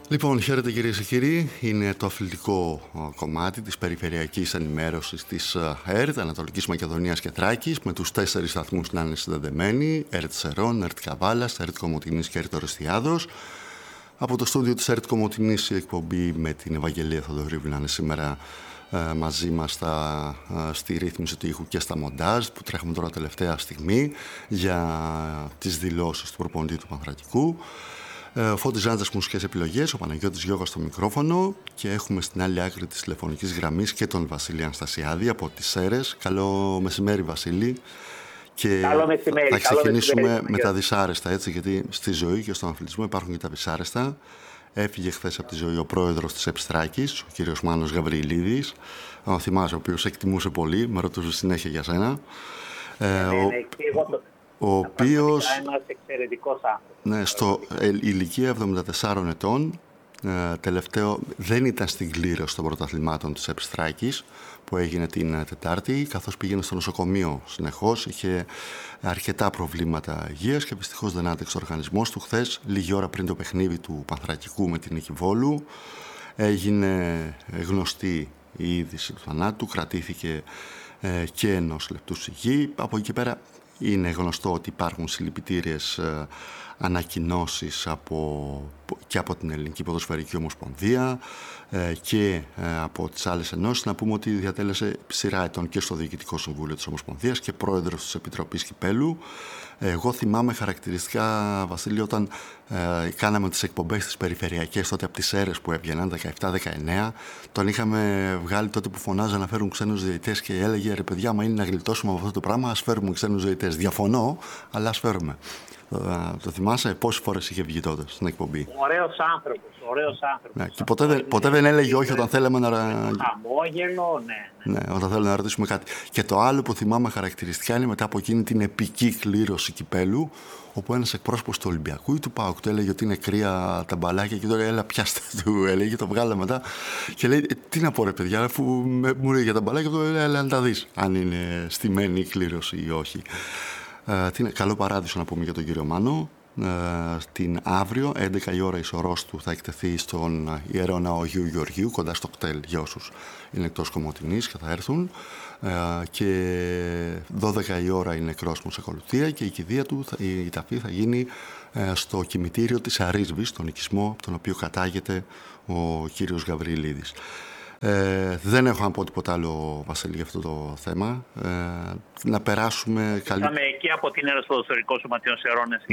Λοιπόν, χαίρετε κυρίες και κύριοι. Είναι το αθλητικό κομμάτι της περιφερειακής ενημέρωσης της ΕΡΤ, Ανατολικής Μακεδονίας και Θράκης, με τους 4 σταθμούς να είναι συνδεδεμένοι: ΕΡΤ Σερών, ΕΡΤ Καβάλας, ΕΡΤ Κομοτηνής και ΕΡΤ Ορεστιάδος. Από το στούντιο της ΕΡΤ Κομοτηνής η εκπομπή με την Ευαγγελία Θοδωρήβου να είναι σήμερα μαζί μας στη ρύθμιση του ήχου και στα μοντάζ που τρέχουμε τώρα τελευταία στιγμή για τις δηλώσεις του προπονητή του Πανθρακικού. Φώτης Ζάντζας μουσικές επιλογές, ο Παναγιώτης Γιώργας στο μικρόφωνο και έχουμε στην άλλη άκρη της τηλεφωνικής γραμμής και τον Βασίλη Αναστασιάδη από τις Σέρρες. Καλό μεσημέρι, Βασίλη. Και καλό μεσημέρι. Θα ξεκινήσουμε με τα δυσάρεστα, έτσι, γιατί στη ζωή και στον αθλητισμό υπάρχουν και τα δυσάρεστα. Έφυγε χθες από τη ζωή ο πρόεδρος της Επστράκης, ο κύριος Μάνος Γαβριλίδης, αν θυμάσαι, ο οποίος εκτιμούσε πολύ, με ρωτούσε συνέχεια για σένα. Ο οποίος, ναι, στο ηλικία 74 ετών, τελευταίο δεν ήταν στην κλήρωση των πρωταθλημάτων της Επστράκης που έγινε την Τετάρτη, καθώς πήγαινε στο νοσοκομείο συνεχώς, είχε αρκετά προβλήματα υγείας και δυστυχώς δεν άντεξε ο οργανισμός του. Χθες, λίγη ώρα πριν το παιχνίδι του Πανθρακικού με την Νίκη Βόλου, έγινε γνωστή η είδηση του θανάτου, κρατήθηκε και ενός λεπτού σιγή. Από εκεί πέρα είναι γνωστό ότι υπάρχουν συλληπιτήριες ανακοινώσεις και από την Ελληνική Ποδοσφαιρική Ομοσπονδία και από τις άλλες ενώσεις. Να πούμε ότι διατέλεσε σειρά ετών και στο Διοικητικό Συμβούλιο της Ομοσπονδίας και πρόεδρος της Επιτροπής Κυπέλλου. Εγώ θυμάμαι χαρακτηριστικά, Βασίλη, όταν κάναμε τις εκπομπές τις περιφερειακές τότε από τις Σέρρες που έβγαιναν 17-19, τον είχαμε βγάλει τότε που φωνάζαν να φέρουν ξένους διαιτητές και έλεγε: ρε παιδιά, μα είναι να γλιτώσουμε από αυτό το πράγμα, ας φέρουμε ξένους διαιτητές. Διαφωνώ, αλλά ας φέρουμε. Το θυμάσαι πόσες φορές είχε βγει τότε στην εκπομπή? Ωραίος άνθρωπος. Ναι, και ποτέ δεν έλεγε όχι όταν θέλαμε να... Χαμόγελο, ναι. Ναι, όταν θέλουμε να ρωτήσουμε κάτι. Και το άλλο που θυμάμαι χαρακτηριστικά είναι μετά από εκείνη την επική κλήρωση κυπέλου, όπου ένας εκπρόσωπος του Ολυμπιακού ή του ΠΑΟΚ του έλεγε ότι είναι κρύα τα μπαλάκια και τώρα έλα πιάστε του, έλεγε, το βγάλε μετά και λέει: τι να πω ρε παιδιά, αφού μου λέει για τα μπαλάκια, του έλα να τα δεις αν είναι στημένη η κλήρωση ή όχι. Καλό παράδεισο να πούμε για τον κύριο Μάνο. Την αύριο, 11 η ώρα, η σωρός του θα εκτεθεί στον Ιερό Ναό Αγίου Γεωργίου, κοντά στο κτέλ για όσους είναι εκτός Κομοτηνής και θα έρθουν. Και 12 η ώρα η νεκρόσμος ακολουθία και η κηδεία του, η ταφή θα γίνει στο κημητήριο της Αρίσβης, στον οικισμό από τον οποίο κατάγεται ο κύριος Γαβριλίδης. Δεν έχω να πω τίποτα άλλο, Βασίλη, για αυτό το θέμα. Να περάσουμε... Είχαμε εκεί από την Ένωση Ποδοσφαιρικών Σωματείων Σερώνες